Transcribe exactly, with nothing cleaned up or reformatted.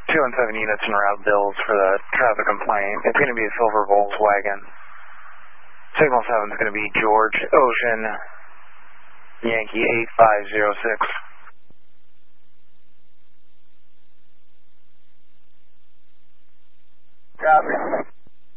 two one seven units en route bills for the traffic complaint. It's going to be a silver Volkswagen. Signal seven is going to be George Ocean Yankee eight five zero six.